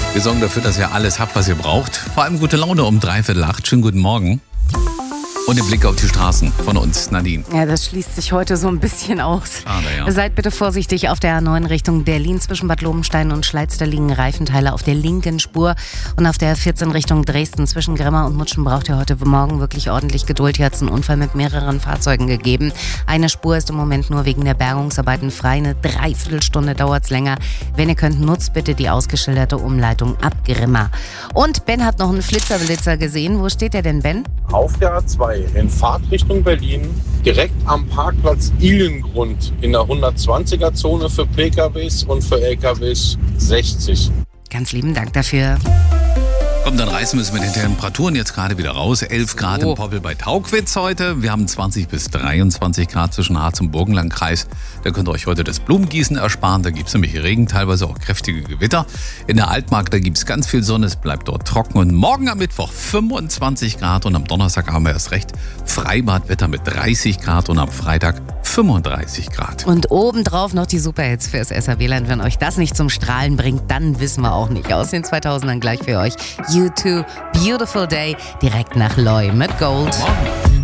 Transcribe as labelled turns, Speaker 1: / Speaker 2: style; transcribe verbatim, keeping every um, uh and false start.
Speaker 1: Wir sorgen dafür, dass ihr alles habt, was ihr braucht. Vor allem gute Laune um dreiviertel acht. Schönen guten Morgen. Und den Blick auf die Straßen von uns, Nadine.
Speaker 2: Ja, das schließt sich heute so ein bisschen aus.
Speaker 1: Schade, ja.
Speaker 2: Seid bitte vorsichtig auf der A neun Richtung Berlin. Zwischen Bad Lobenstein und Schleiz, da liegen Reifenteile auf der linken Spur. Und auf der A vierzehn Richtung Dresden zwischen Grimma und Mutschen braucht ihr heute Morgen wirklich ordentlich Geduld. Hier hat es einen Unfall mit mehreren Fahrzeugen gegeben. Eine Spur ist im Moment nur wegen der Bergungsarbeiten frei. Eine Dreiviertelstunde dauert es länger. Wenn ihr könnt, nutzt bitte die ausgeschilderte Umleitung ab Grimma. Und Ben hat noch einen Flitzerblitzer gesehen. Wo steht der denn, Ben?
Speaker 3: Auf der A zwei in Fahrtrichtung Berlin, direkt am Parkplatz Ihlengrund in der hundertzwanziger Zone für P K Ws und für L K Ws sechzig.
Speaker 2: Ganz lieben Dank dafür.
Speaker 1: Komm, dann reißen wir es mit den Temperaturen jetzt gerade wieder raus. elf Grad
Speaker 2: Oh.
Speaker 1: im Poppel bei Tauquitz heute. Wir haben zwanzig bis dreiundzwanzig Grad zwischen Harz und Burgenlandkreis. Da könnt ihr euch heute das Blumengießen ersparen. Da gibt es nämlich Regen, teilweise auch kräftige Gewitter. In der Altmark, da gibt es ganz viel Sonne. Es bleibt dort trocken. Und morgen am Mittwoch fünfundzwanzig Grad. Und am Donnerstag haben wir erst recht Freibadwetter mit dreißig Grad. Und am Freitag fünfunddreißig Grad.
Speaker 2: Und obendrauf noch die Superhits fürs S R W-Land. Wenn euch das nicht zum Strahlen bringt, dann wissen wir auch nicht. Aus den zweitausendern gleich für euch. U zwei, Beautiful Day, direkt nach Loy mit Gold.
Speaker 1: Morgen.